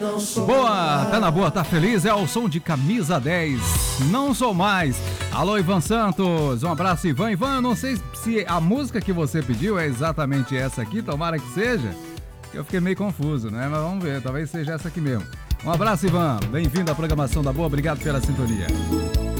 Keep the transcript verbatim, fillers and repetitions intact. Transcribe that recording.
Boa, tá na boa, tá feliz? É o som de Camisa dez. Não sou mais. Alô, Ivan Santos. Um abraço, Ivan. Ivan, eu não sei se a música que você pediu é exatamente essa aqui. Tomara que seja. Eu fiquei meio confuso, né? Mas vamos ver. Talvez seja essa aqui mesmo. Um abraço, Ivan. Bem-vindo à programação da Boa. Obrigado pela sintonia.